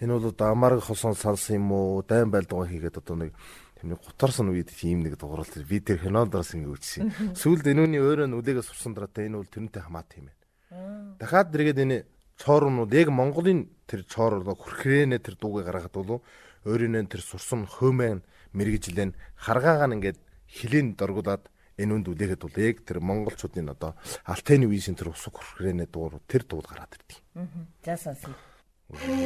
Энэ бол одоо амарга хосон салсан юм уу, дайн байлдгаа хийгээд одоо нэг тэрний гутарсан үед тийм нэг дууралт би тэр хинолдроос ингэ үчсэн. Сүүлд энүүний өөрөө нүлээгээ сурсан дараатай энэ бол тэрнтэй хамаатай юм байна. Дахиад дэргээд энэ чоорнууд яг Монголын тэр чоор хүрхрэнэ тэр дууг гаргахад бол өөрийнөө тэр сурсан хөөмэн мэрэгжлэн харгаагаар ингээд хилэн доргуулад энэ үнд үлээхэд бол яг тэр монголчуудын одоо алтайны үеийн тэр усг хүрхрэнэ дуур тэр дууд гараад ирдэг. За сонсъё.